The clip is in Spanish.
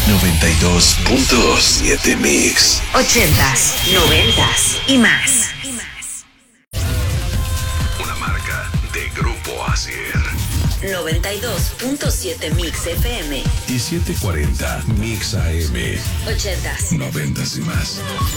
92.7 Mix. 80s, 90s y más. Una marca de Grupo Asier. 92.7 Mix FM Y 740 Mix AM. 80s, 90s y más.